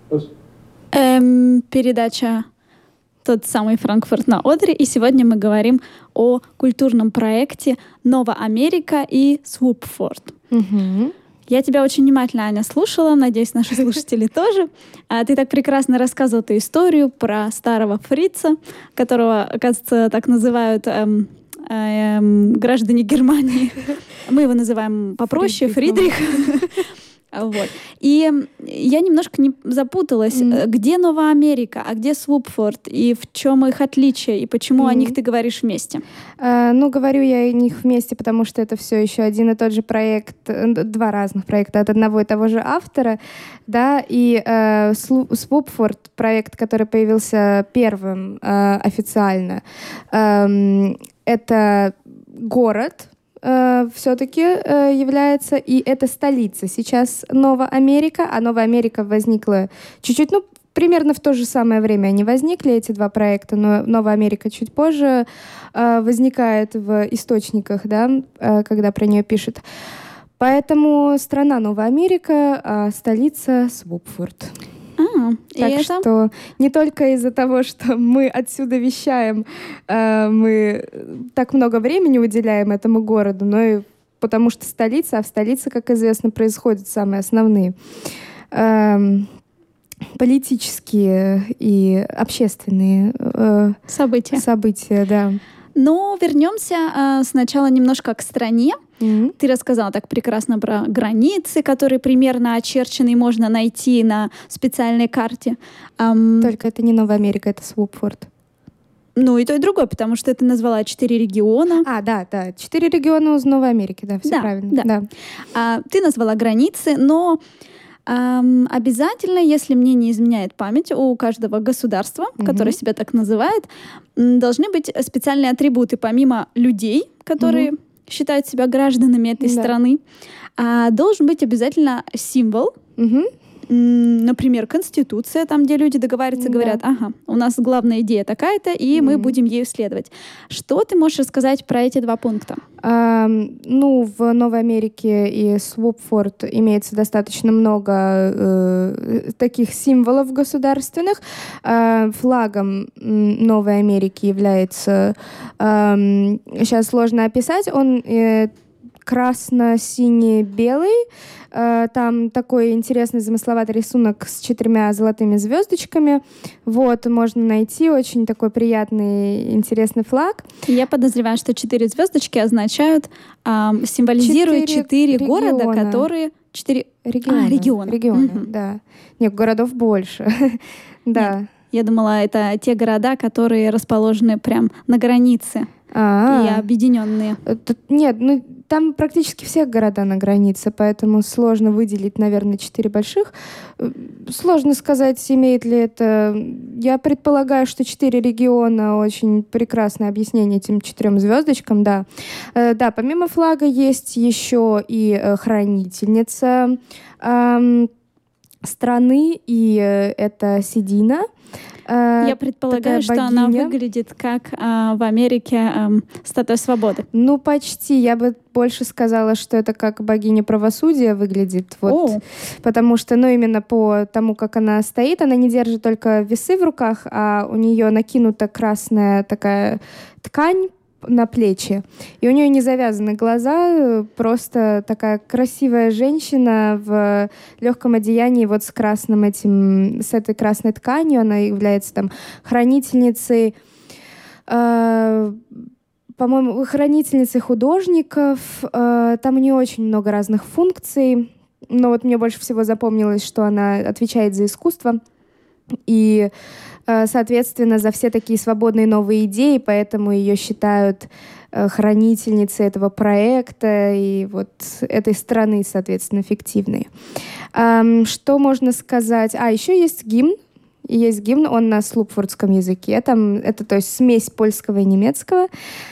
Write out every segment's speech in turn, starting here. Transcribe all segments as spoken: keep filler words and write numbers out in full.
Эм, передача «Тот самый Франкфурт на Одре», и сегодня мы говорим о культурном проекте «Нова Америка» и «Свупфорд». Угу. Я тебя очень внимательно, Аня, слушала, надеюсь, наши слушатели тоже. А ты так прекрасно рассказывала эту историю про старого фрица, которого, оказывается, так называют эм, эм, граждане Германии. Мы его называем попроще Фридрих. Вот. И я немножко не запуталась, mm. где Новая Америка, а где Свупфорд, и в чем их отличие, и почему mm. о них ты говоришь вместе? Uh, ну, говорю я о них вместе, потому что это все еще один и тот же проект, два разных проекта от одного и того же автора, да, и uh, Свупфорд, проект, который появился первым uh, официально, uh, это город, Uh, все-таки uh, является, и это столица. Сейчас Нова Америка, а Новая Америка возникла чуть-чуть, ну, примерно в то же самое время они возникли, эти два проекта, но Новая Америка чуть позже uh, возникает в источниках, да, uh, когда про нее пишут. Поэтому страна Новая Америка, а столица Свупфорд. А, так это? что не только из-за того, что мы отсюда вещаем, э, мы так много времени уделяем этому городу, но и потому что столица, а в столице, как известно, происходят самые основные э, политические и общественные э, события. события, да. Но вернемся э, сначала немножко к стране. Mm-hmm. Ты рассказала так прекрасно про границы, которые примерно очерчены и можно найти на специальной карте. Um, Только это не Новая Америка, это Свупфорд. Ну и то, и другое, потому что ты назвала четыре региона. А, да, да. Четыре региона из Новой Америки, да, все да, правильно. Да. Да. А, ты назвала границы, но Um, обязательно, если мне не изменяет память, у каждого государства, mm-hmm. которое себя так называет, должны быть специальные атрибуты, помимо людей, которые mm-hmm. считают себя гражданами этой да. страны. А, должен быть обязательно символ, mm-hmm. например, конституция, там, где люди договариваются, да. говорят, ага, у нас главная идея такая-то, и mm-hmm. мы будем ею следовать. Что ты можешь рассказать про эти два пункта? А, ну, в Новой Америке и Свупфорд имеется достаточно много э, таких символов государственных. А, флагом Новой Америки является, э, сейчас сложно описать, он э, красно-синий-белый. Там такой интересный замысловатый рисунок с четырьмя золотыми звездочками. Вот, можно найти очень такой приятный, интересный флаг. Я подозреваю, что четыре звездочки означают, эм, символизируют четыре города, которые... Четыре региона. А, региона. Региона, угу. да. Нет, городов больше. Да. Я думала, это те города, которые расположены прям на границе. А-а-а. И объединенные. Нет, ну там практически все города на границе, поэтому сложно выделить, наверное, четыре больших. Сложно сказать, имеет ли это... Я предполагаю, что четыре региона — очень прекрасное объяснение этим четырем звездочкам, да. Да, помимо флага есть еще и хранительница эм, страны, и это Седина. Я предполагаю, что она выглядит как а, в Америке а, статуя свободы. Ну, почти. Я бы больше сказала, что это как богиня правосудия выглядит. Вот. О. Потому что, ну, именно по тому, как она стоит, она не держит только весы в руках, а у нее накинута красная такая ткань на плечи. И у нее не завязаны глаза, просто такая красивая женщина в легком одеянии вот с красным этим, с этой красной тканью. Она является там хранительницей, э, по-моему, хранительницей художников. Э, там у нее очень много разных функций. Но вот мне больше всего запомнилось, что она отвечает за искусство. И соответственно, за все такие свободные новые идеи, поэтому ее считают хранительницей этого проекта и вот этой страны, соответственно, фиктивной. Что можно сказать? А, еще есть гимн. Есть гимн, он на слупфордском языке. Там, это, то есть, смесь польского и немецкого.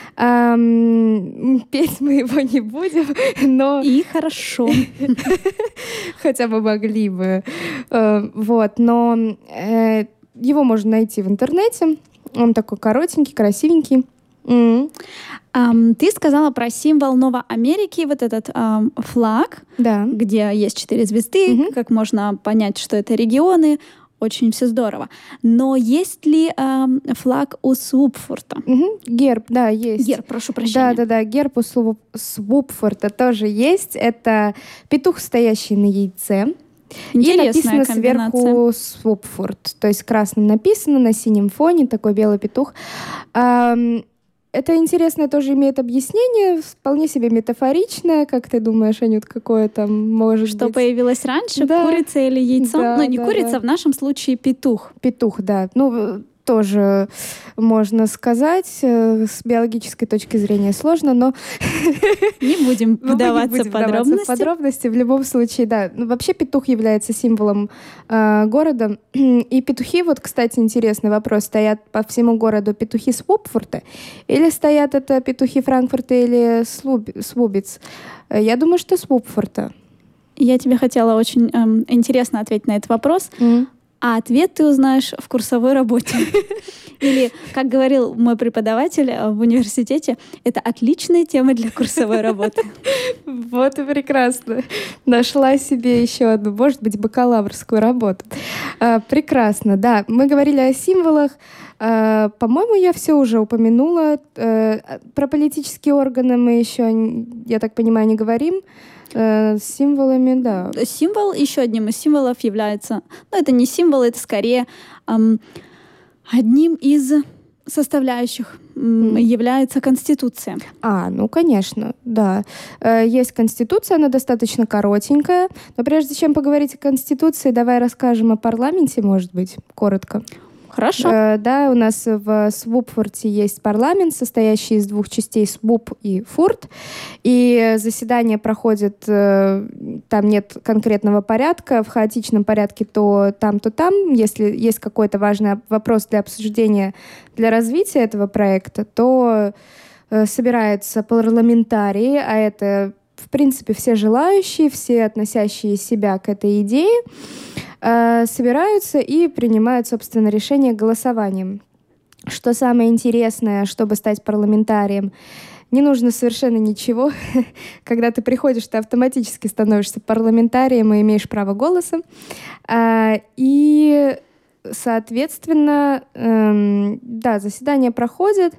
Эм, петь мы его не будем, но... И хорошо. Хотя бы могли бы. Вот, но... Его можно найти в интернете. Он такой коротенький, красивенький. Mm. Um, ты сказала про символ Новой Америки, вот этот um, флаг, да. где есть четыре звезды, mm-hmm. как можно понять, что это регионы. очень все здорово. Но есть ли э, флаг у Свупфорта? Угу. Герб, да, есть. Герб, прошу прощения. Да-да-да, герб у Свуп- Свупфорта тоже есть. Это петух, стоящий на яйце. Интересная и написано комбинация. Сверху Свупфорд. То есть красным написано, на синем фоне такой белый петух. Это интересное тоже имеет объяснение, вполне себе метафоричное. Как ты думаешь, Анют, какое там может Что быть? появилось раньше, да. курица или яйцо? Да, ну, не да, курица, да. в нашем случае петух. Петух, да. Ну, тоже можно сказать. С биологической точки зрения сложно, но... Не будем вдаваться в подробности. в подробности. В любом случае, да. Ну, вообще петух является символом э, города. И петухи, вот, кстати, интересный вопрос, стоят по всему городу петухи Свупфорта или стоят это петухи Франкфурта или Свубиц? Я думаю, что Свупфорта. Я тебе хотела очень эм, интересно ответить на этот вопрос. Mm. А ответ ты узнаешь в курсовой работе. Или, как говорил мой преподаватель в университете, это отличная тема для курсовой работы. Вот и прекрасно. Нашла себе еще одну, может быть, бакалаврскую работу. А, прекрасно, да. Мы говорили о символах. А, по-моему, я все уже упомянула. А, про политические органы мы еще, я так понимаю, не говорим. С символами, да. Символ, еще одним из символов является, ну это не символ, это скорее эм, одним из составляющих эм, mm. является Конституция. А, ну конечно, да. Есть Конституция, она достаточно коротенькая, но прежде чем поговорить о Конституции, давай расскажем о парламенте, может быть, коротко. Хорошо. Э, да, у нас в Свупфорте есть парламент, состоящий из двух частей, Свуп и Фурт. И заседания проходят, э, там нет конкретного порядка, в хаотичном порядке то там, то там. Если есть какой-то важный вопрос для обсуждения, для развития этого проекта, то э, собираются парламентарии, а это, в принципе, все желающие, все относящие себя к этой идее, собираются и принимают, собственно, решение голосованием. Что самое интересное, чтобы стать парламентарием, не нужно совершенно ничего. Когда ты приходишь, ты автоматически становишься парламентарием и имеешь право голоса. И, соответственно, да, заседания проходят.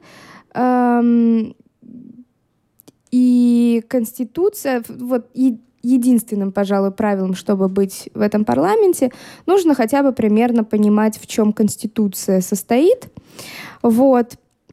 И Конституция, вот, и единственным, пожалуй, правилом, чтобы быть в этом парламенте, нужно хотя бы примерно понимать, в чем Конституция состоит. Вот.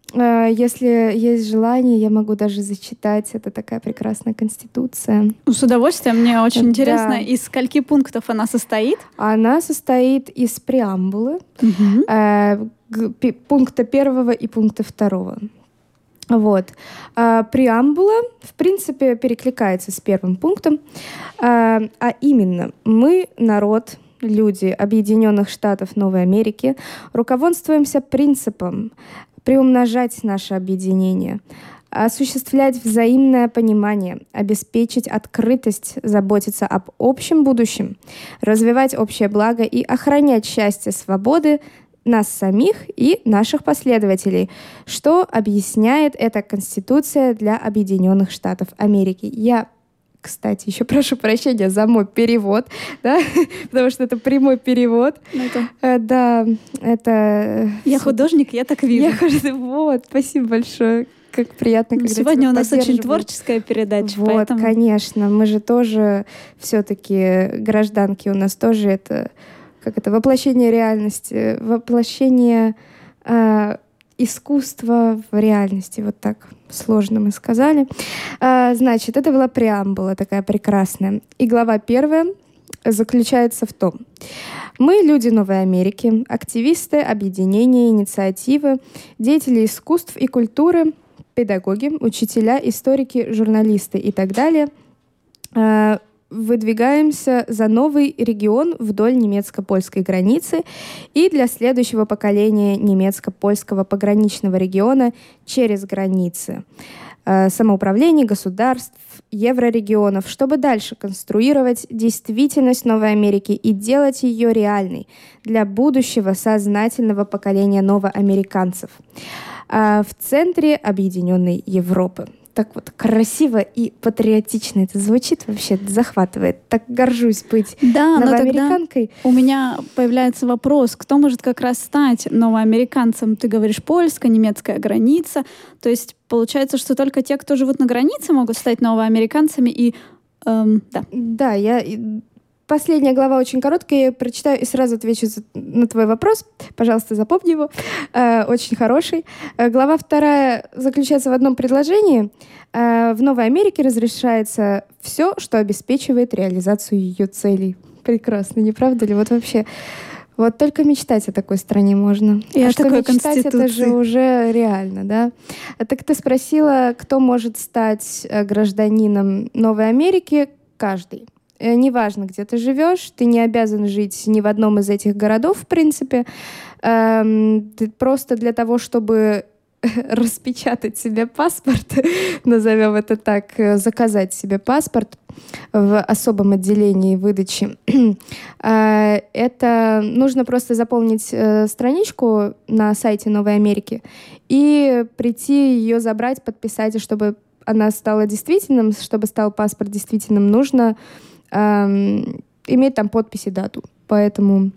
Если есть желание, я могу даже зачитать. Это такая прекрасная Конституция. С удовольствием. Мне очень да. интересно, из скольки пунктов она состоит? Она состоит из преамбулы, угу. э, пункта первого и пункта второго. Вот. А, преамбула, в принципе, перекликается с первым пунктом, а, а именно мы, народ, люди Объединенных Штатов Новой Америки, руководствуемся принципом приумножать наше объединение, осуществлять взаимное понимание, обеспечить открытость, заботиться об общем будущем, развивать общее благо и охранять счастье, свободы нас самих и наших последователей, что объясняет эта Конституция для Объединенных Штатов Америки. Я, кстати, еще прошу прощения за мой перевод, да, потому что это прямой перевод. Это... Э, да, это... Я художник, я так вижу. Я... Вот, спасибо большое. Как приятно, когда сегодня у нас очень поддерживают. Творческая передача, вот, поэтому... конечно, мы же тоже все-таки гражданки, у нас тоже это... как это, воплощение реальности, воплощение э, искусства в реальности. Вот так сложно мы сказали. Э, значит, это была преамбула такая прекрасная. И глава первая заключается в том: мы, люди Новой Америки, активисты, объединения, инициативы, деятели искусств и культуры, педагоги, учителя, историки, журналисты и так далее, э, выдвигаемся за новый регион вдоль немецко-польской границы и для следующего поколения немецко-польского пограничного региона через границы, э, самоуправления, государств, еврорегионов, чтобы дальше конструировать действительность Новой Америки и делать ее реальной для будущего сознательного поколения новоамериканцев э, в центре Объединенной Европы. так вот красиво и патриотично это звучит, вообще захватывает. Так горжусь быть да, новоамериканкой. У меня появляется вопрос, кто может как раз стать новоамериканцем? Ты говоришь, польская, немецкая граница. То есть получается, что только те, кто живут на границе, могут стать новоамериканцами. И эм, да. Да, я... Последняя глава очень короткая, я прочитаю и сразу отвечу на твой вопрос. Пожалуйста, запомни его. Э, очень хороший. Э, глава вторая заключается в одном предложении. Э, в Новой Америке разрешается все, что обеспечивает реализацию ее целей. Прекрасно, не правда ли? Вот вообще, вот только мечтать о такой стране можно. И а о что такой мечтать, это конституции. же уже реально, да? Так ты спросила, кто может стать гражданином Новой Америки? Каждый. Неважно, где ты живешь, ты не обязан жить ни в одном из этих городов, в принципе. Эм, ты просто для того, чтобы распечатать себе паспорт, назовем это так, заказать себе паспорт в особом отделении выдачи, э, это нужно просто заполнить э, страничку на сайте Новой Америки и прийти ее забрать, подписать, и чтобы она стала действительным, чтобы стал паспорт действительным, нужно Эм, иметь там подпись и дату. Поэтому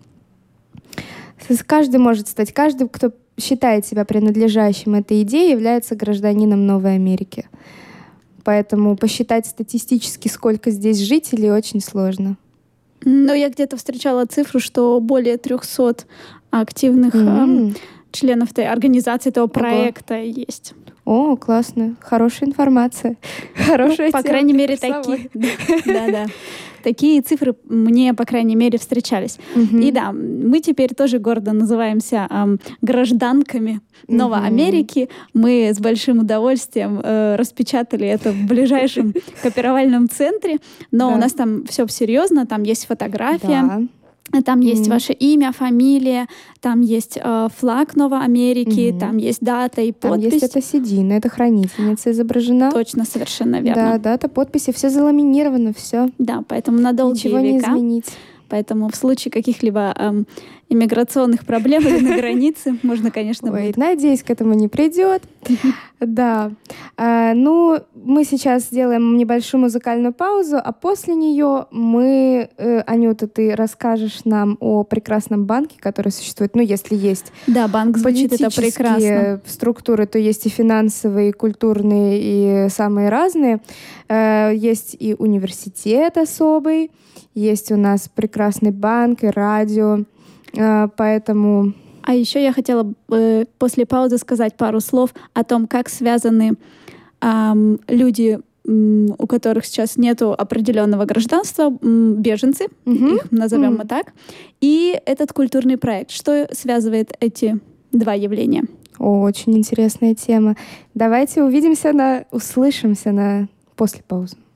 каждый может стать, каждый, кто считает себя принадлежащим этой идее, является гражданином Новой Америки. Поэтому посчитать статистически, сколько здесь жителей, очень сложно. Но я где-то встречала цифру, что более трехсот активных mm-hmm. эм, членов этой организации, этого проекта Ого. Есть. О, классно. Хорошая информация. Хорошая ну, по крайней мере, такие. Да-да. Такие цифры мне, по крайней мере, встречались. Uh-huh. И да, мы теперь тоже гордо называемся эм, гражданками uh-huh. Новой Америки. Мы с большим удовольствием э, распечатали это в ближайшем копировальном центре. Но да. у нас там все серьезно, там есть фотография. Да. Там есть mm. ваше имя, фамилия, там есть э, флаг Новой Америки, mm-hmm. там есть дата и подпись. Там есть эта седина, это хранительница изображена. Точно, совершенно верно. Да, дата, подписи, все заламинировано, все. Да, поэтому на долгие Ничего века. не изменить. Поэтому в случае каких-либо эм, иммиграционных проблем или на границе можно, конечно, Ой, будет. Надеюсь, к этому не придет. Да. А, ну, мы сейчас сделаем небольшую музыкальную паузу, а после нее мы, э, Анюта, ты расскажешь нам о прекрасном банке, который существует, ну, если есть. Да, банк звучит это прекрасно. Структуры, то есть и финансовые, и культурные, и самые разные. Э, есть и университет особый, есть у нас прекрасный банк и радио, э, поэтому... А еще я хотела э, после паузы сказать пару слов о том, как связаны э, люди, э, у которых сейчас нет определенного гражданства, э, беженцы, mm-hmm. их назовем mm-hmm. мы так, и этот культурный проект. Что связывает эти два явления? О, очень интересная тема. Давайте увидимся, на, услышимся на... после паузы.